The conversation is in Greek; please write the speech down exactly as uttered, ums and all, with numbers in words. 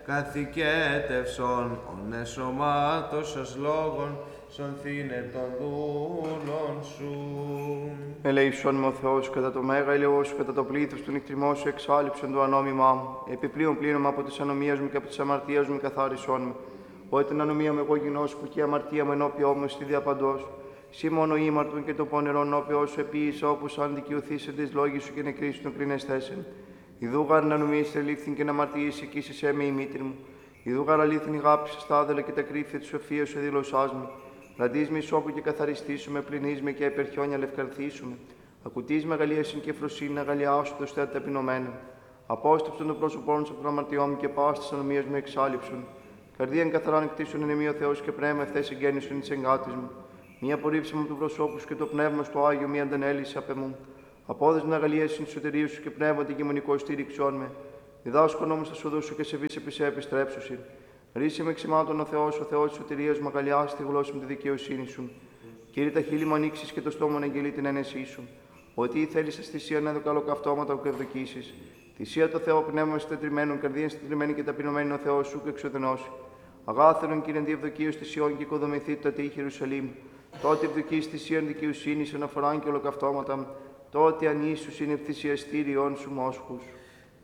καθηκέτευσον ον εσωμάτωσας λόγων, σονθήνε των δούλων σου. Ελέησον με ο Θεός κατά το μέγα ηλαιό σου, κατά το πλήθος του νυχτριμού σου, εξάλληψον το ανόμημά μου. Επιπλέον πλήρωμα από τις ανομίες μου και από τις αμαρτίες μου, καθάρισόν με. Ότι την ανομία μου εγώ γινός που και η αμαρτία μου ενώπιό μου στη διαπαντός. Σύ μόνο ήμαρτον και το πονερό ενώπιό σου επίησα, όπως αν δικαιωθήσεντες λόγοι σου και νεκροί σου των κρινεστέσεν. Ιδούγαρ να νομίσεις ελήφθην και να αμαρτίες εκείσες με η μήτρη μου. Ιδούγαρ αλήθιν αγάπησες τα άδελα και τα κρύφια της σοφίας σου εδηλωσάς μου. Ραντής με ισόπου και καθαριστήσουμε, πληνείς με και υπερχιόνια λευκαρθήσουμε. Ακουτείς μεγαλίασιν και φροσύνη, αγαλιάσου το στέρ ταπεινωμένα. Απόστρεψον το πρόσωπόν σου από τον αμαρτιό μου και πας της ανομίας μου εξάλληψον. Καρδίαν καθαράν εκτίσουν εν ο Θεός και πνεύμα ευθές εγγέννησον εις εγκάτης μου. Μία απορρίψη μου του προσώπου σου και το πνεύμα στο Άγιο, μία αντανέλυση απ' εμού. Απόδες να αγαλίασιν σωτηρίου σου και πνεύμα την γεμονικό στήριξόν με. Διδάσκον όμως τα σοδού σου και σε βίσε επί σε επιστρέψουσιν. Ρίσε με ξημάτων ο Θεός, ο Θεός της σωτηρίας μου, αγαλιάσει τη γλώσσα μου τη δικαιοσύνη σου. Κύριε, τα χείλη μου ανοίξεις και το στόμα να αγγελεί την ένεσή σου. Ότι θέλεις στη θυσία να δω καυτώματα που ευδοκίσεις. Θυσία το Θεό πνεύμα στετριμένων, καρδία στετριμένη και ταπεινωμένη ο Θεός σου και εξοδενώσει. Αγάθερον κύριε διευδοκίου στη Σιών και οικοδομηθεί το τείχη Ιερουσαλήμ. Τότε ευδοκεί στη Σιών δικαιοσύνη αναφοράν και ολοκαυτώματα. Τότε ανήσους είναι θυσιαστήριον σου μόσχους.